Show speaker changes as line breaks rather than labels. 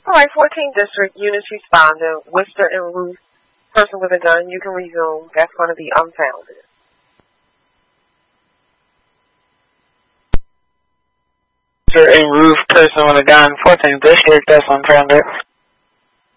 All right, 14th District, Unit respondent, Worcester and Ruth, person with a gun, you can resume. That's going to be unfounded.
Worcester and Ruth, person with a gun, 14th District, that's unfounded.